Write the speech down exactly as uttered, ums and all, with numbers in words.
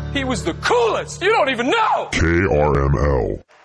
He was the coolest. You don't even know. K R M L.